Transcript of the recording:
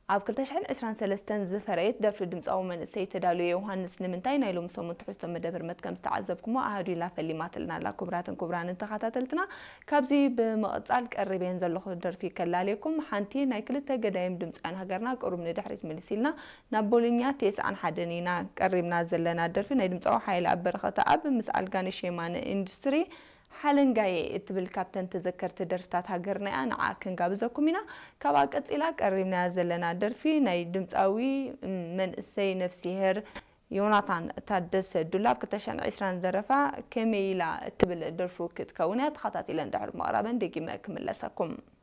ኣብ 2023 ዝፈረየት ደርፊ ድምጻዊ መንእሰይ ተዳልዮ ዮሃንስ ንምንታይ ናይ ሎም ሰሙን ትሕዝቶ መደበር መትከም ዝተዓዘብኩሞ ኣህዱ ኢላ ፈሊማትልና ኣላ ክቡራትን ተኸታተልትና ካብዚ ብመቕጻል ቀሪበን ዘለኹ ደርፊ ከላለየኩም ሓንቲ ናይ ክልተ ገዳይም ድምጻውያን ሃገርና ቅሩብ ንድሕሪት ምልሲልና ናብ ቦሎኛ 91 ኢና ቀሪብና ዘለና ደርፊ ናይ ድምጻዊ ሓይሊ ኣበረኸተ ኣብ ምስ ኣልጋንሽ የማነ ኢንዱስትሪ حالنجاي اتبل كابتن تذكرت درفتات هاجرنا أنا عاكن جابزكم هنا كوا قصيلا قريبنا زلنا درفي ناي دمتاوي من السي نفسي هر يوناتان تادس دولاب كتشان 20 زرفا كميلا اتبل درفو كتكونات خطات إلى ندحر مقربا ديكي ما أكمل لسكم